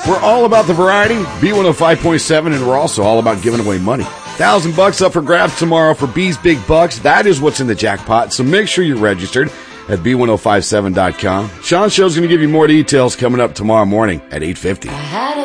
We're all about the variety, B105.7, and we're also all about giving away money. $1,000 up for grabs tomorrow for B's Big Bucks. That is what's in the jackpot, so make sure you're registered at B1057.com. Sean's show's going to give you more details coming up tomorrow morning at 8:50.